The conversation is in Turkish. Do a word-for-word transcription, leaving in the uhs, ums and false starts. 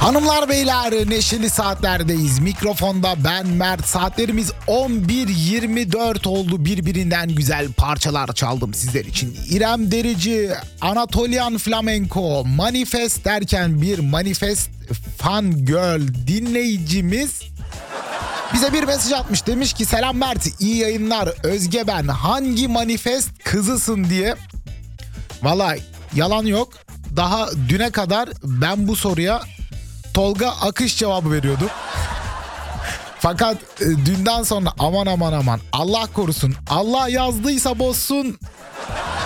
Hanımlar beyler, neşeli saatlerdeyiz. Mikrofonda ben Mert. Saatlerimiz on bir yirmi dört oldu. Birbirinden güzel parçalar çaldım sizler için. İrem Derici, Anatolian Flamenco, Manifest derken bir Manifest fan girl dinleyicimiz bize bir mesaj atmış. Demiş ki selam Mert, iyi yayınlar. Özge ben, hangi Manifest kızısın diye. Valla yalan yok. Daha düne kadar ben bu soruya Tolga Akış cevabı veriyordum. Fakat e, dünden sonra aman aman aman Allah korusun, Allah yazdıysa bozsun